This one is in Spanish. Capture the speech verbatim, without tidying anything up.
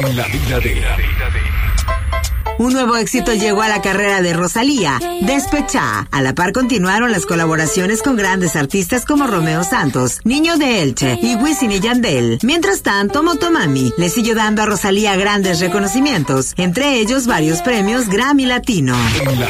En la vida de... Un nuevo éxito llegó a la carrera de Rosalía, Despechá. A la par continuaron las colaboraciones con grandes artistas como Romeo Santos, Niño de Elche y Wisin y Yandel. Mientras tanto, Motomami le siguió dando a Rosalía grandes reconocimientos, entre ellos varios premios Grammy Latino. En la